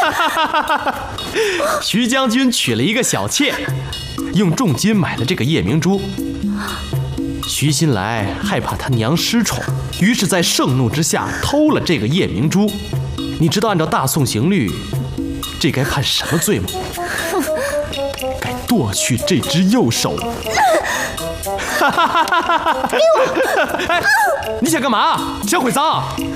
徐将军娶了一个小妾，用重金买了这个夜明珠。徐新来害怕他娘失宠，于是在盛怒之下偷了这个夜明珠。你知道按照大宋刑律，这该判什么罪吗？该剁去这只右手。哎，你想干嘛？想毁赃啊？